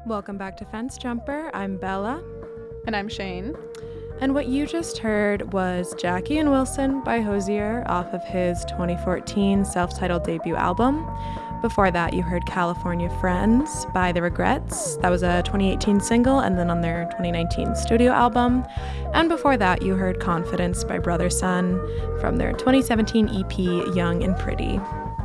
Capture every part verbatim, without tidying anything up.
Welcome back to Fence Jumper. I'm Bella. And I'm Shane. And what you just heard was Jackie and Wilson by Hozier off of his twenty fourteen self-titled debut album. Before that, you heard California Friends by The Regrets. That was a twenty eighteen single and then on their twenty nineteen studio album. And before that, you heard Confidence by Brother Sun from their twenty seventeen E P Young and Pretty.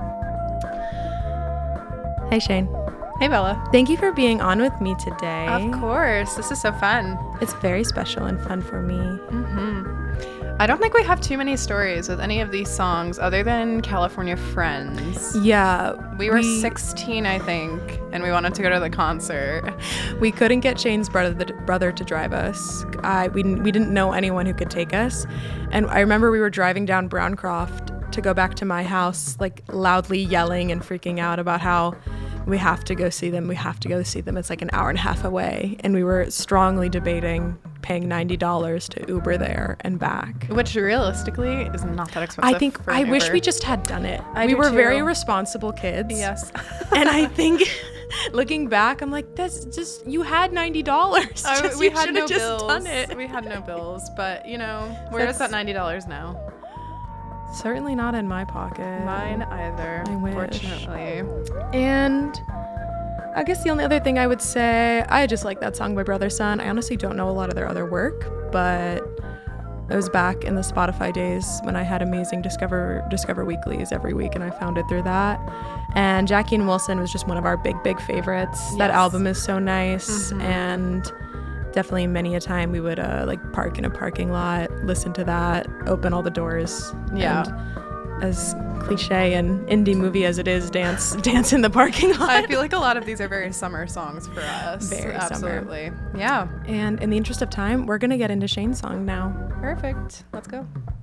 Hey, Shane. Hey, Bella. Thank you for being on with me today. Of course. This is so fun. It's very special and fun for me. Mm-hmm. I don't think we have too many stories with any of these songs other than California Friends. Yeah. We were we, sixteen, I think, and we wanted to go to the concert. We couldn't get Shane's brother, the brother to drive us. I, we, we didn't know anyone who could take us. And I remember we were driving down Browncroft to go back to my house, like loudly yelling and freaking out about how we have to go see them. We have to go see them. It's like an hour and a half away. And we were strongly debating paying ninety dollars to Uber there and back. Which realistically is not that expensive. I think, for I Uber. wish we just had done it. I we were too. very responsible kids. Yes. And I think looking back, I'm like, that's just, you had ninety dollars. Uh, just, we you had no just bills. Done it. We had no bills. But, you know, where That's, is that ninety dollars now? Certainly not in my pocket. Mine either, I wish. Fortunately. And I guess the only other thing I would say, I just like that song by Brother Sun. I honestly don't know a lot of their other work, but it was back in the Spotify days when I had amazing Discover Discover Weeklies every week, and I found it through that. And Jackie and Wilson was just one of our big, big favorites. Yes. That album is so nice, mm-hmm. and definitely many a time we would uh, like park in a parking lot, listen to that, open all the doors. Yeah. And as cliche and indie movie as it is, dance dance in the parking lot. I feel like a lot of these are very summer songs for us. Very Absolutely. summer. Yeah. And in the interest of time, we're going to get into Shane's song now. Perfect. Let's go.